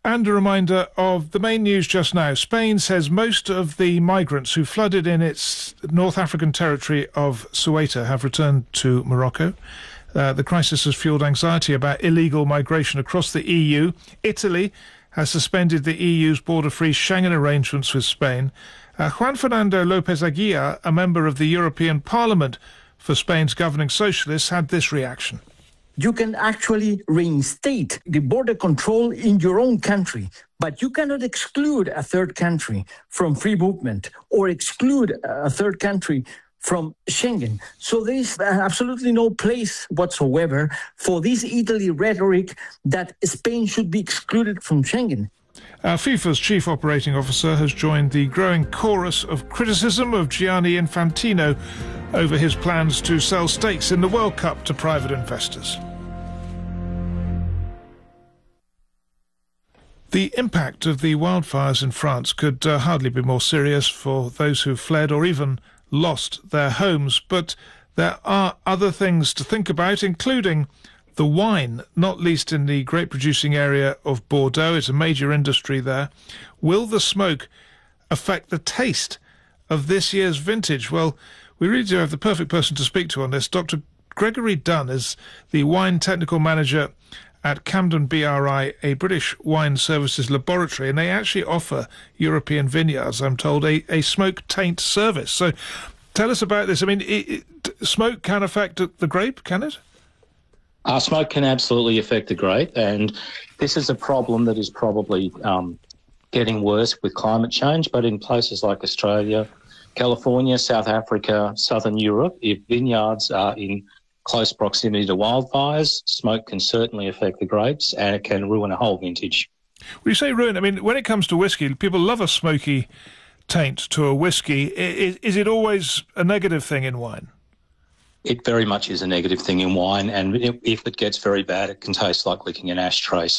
And a reminder of the main news just now. Spain says most of the migrants who flooded in its North African territory of Ceuta have returned to Morocco. The crisis has fueled anxiety about illegal migration across the EU. Italy has suspended the EU's border-free Schengen arrangements with Spain. Juan Fernando López Aguilar, a member of the European Parliament for Spain's governing socialists, had this reaction. You can actually reinstate the border control in your own country, but you cannot exclude a third country from free movement or exclude a third country from Schengen. So there is absolutely no place whatsoever for this Italy rhetoric that Spain should be excluded from Schengen. FIFA's chief operating officer has joined the growing chorus of criticism of Gianni Infantino over his plans to sell stakes in the World Cup to private investors. The impact of the wildfires in France could hardly be more serious for those who fled or even lost their homes, but there are other things to think about, including the wine, not least in the grape-producing area of Bordeaux. It's a major industry there. Will the smoke affect the taste of this year's vintage? Well, we really do have the perfect person to speak to on this. Dr. Gregory Dunn is the wine technical manager at Camden BRI, a British wine services laboratory, and they actually offer European vineyards, I'm told, a smoke taint service. So tell us about this. I mean, smoke can affect the grape, can it? Smoke can absolutely affect the grape, and this is a problem that is probably getting worse with climate change, but in places like Australia, California, South Africa, Southern Europe, if vineyards are in close proximity to wildfires, smoke can certainly affect the grapes and it can ruin a whole vintage. When you say ruin, I mean, when it comes to whiskey, people love a smoky taint to a whiskey. Is it always a negative thing in wine? It very much is a negative thing in wine, and if it gets very bad, it can taste like licking an ashtray. So